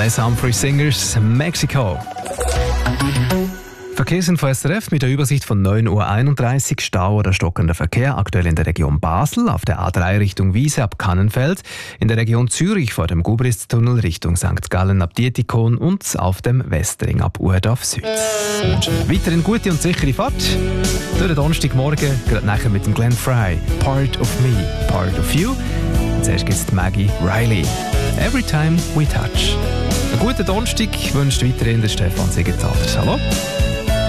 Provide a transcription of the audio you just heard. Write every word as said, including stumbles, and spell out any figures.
Les Humphrey Singers, Mexico. Verkehrsinfo S R F mit der Übersicht von neun Uhr einunddreißig. Stau oder stockender Verkehr aktuell in der Region Basel, auf der A drei Richtung Wiese ab Kannenfeld, in der Region Zürich vor dem Gubristunnel Richtung Sankt Gallen ab Dietikon und auf dem Westring ab Urdorf Süd. Ich wünsche weiterhin gute und sichere Fahrt. Durch den Donnerstagmorgen, gerade nachher mit dem Glenn Fry. Part of me, part of you. Und zuerst gibt es Maggie Riley. Every time we touch. Einen guten Donnerstag wünscht weiterhin der Stefan Siegenthaler. Hallo.